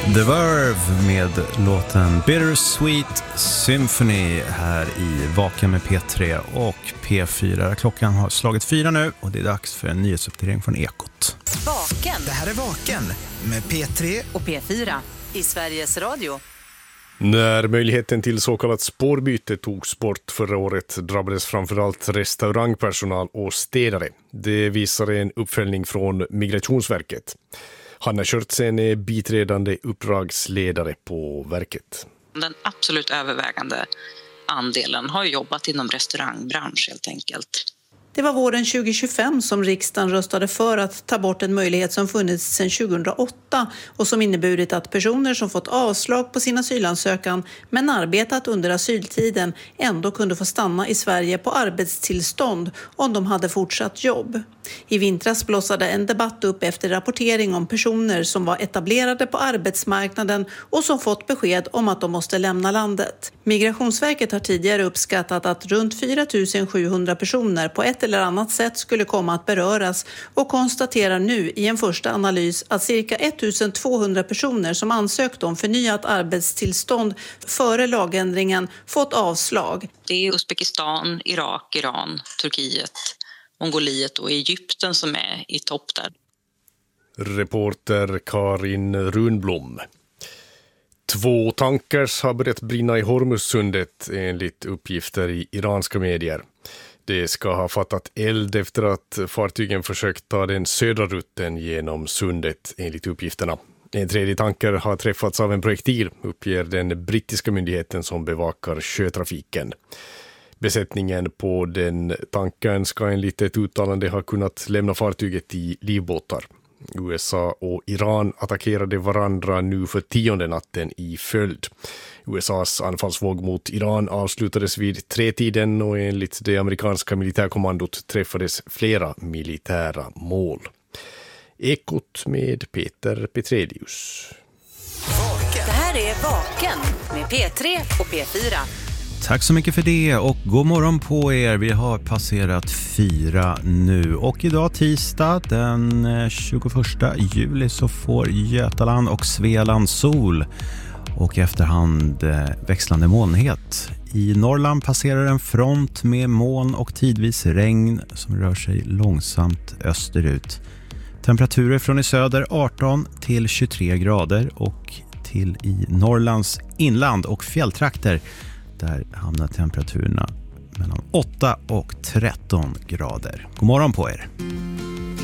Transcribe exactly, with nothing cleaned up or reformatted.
The Verve med låten Bittersweet Symphony här i Vaken med P tre och P fyra. Klockan har slagit fyra nu och det är dags för en nyhetsuppdatering från Ekot. Vaken. Det här är Vaken med P tre och P fyra i Sveriges Radio. När möjligheten till så kallat spårbyte togs bort förra året drabbades framförallt restaurangpersonal och städare. Det visar en uppföljning från Migrationsverket. Hanna Kjörtsen är biträdande uppdragsledare på verket. Den absolut övervägande andelen har jobbat inom restaurangbransch helt enkelt. Det var våren tjugo tjugofem som riksdagen röstade för att ta bort en möjlighet som funnits sedan tjugohundraåtta och som inneburit att personer som fått avslag på sin asylansökan men arbetat under asyltiden ändå kunde få stanna i Sverige på arbetstillstånd om de hade fortsatt jobb. I vintras blossade en debatt upp efter rapportering om personer som var etablerade på arbetsmarknaden och som fått besked om att de måste lämna landet. Migrationsverket har tidigare uppskattat att runt fyra tusen sjuhundra personer på ett eller annat sätt skulle komma att beröras och konstaterar nu i en första analys att cirka ettusentvåhundra personer som ansökt om förnyat arbetstillstånd före lagändringen fått avslag. Det är Uzbekistan, Irak, Iran, Turkiet, Mongoliet och Egypten som är i topp där. Reporter Karin Runblom. Två tankers har börjat brinna i Hormuzsundet enligt uppgifter i iranska medier. Det ska ha fattat eld efter att fartygen försökt ta den södra rutten genom sundet enligt uppgifterna. En tredje tanker har träffats av en projektil, uppger den brittiska myndigheten som bevakar sjötrafiken. Besättningen på den tankern ska enligt ett uttalande ha kunnat lämna fartyget i livbåtar. U S A och Iran attackerade varandra nu för tionde natten i följd. U S A:s anfallsvåg mot Iran avslutades vid tretiden och enligt det amerikanska militärkommandot träffades flera militära mål. Ekot med Peter Petrelius. Det här är Vaken med P tre och P fyra. Tack så mycket för det och god morgon på er. Vi har passerat fyra nu och idag tisdag den tjugoförsta juli så får Götaland och Svealand sol och efterhand växlande molnighet. I Norrland passerar en front med moln och tidvis regn som rör sig långsamt österut. Temperaturer från i söder arton till tjugotre grader och till i Norrlands inland och fjälltrakter. Där hamnar temperaturerna mellan åtta och tretton grader. God morgon på er!